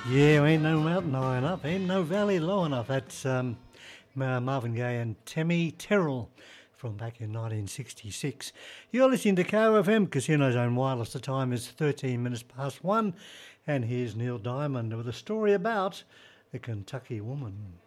Yeah, ain't no mountain high enough, ain't no valley low enough. That's Marvin Gaye and Tammy Terrell from back in 1966. You're listening to KOFM, Casino Zone Wireless. The time is 13 minutes past 1, and here's Neil Diamond with a story about the Kentucky woman.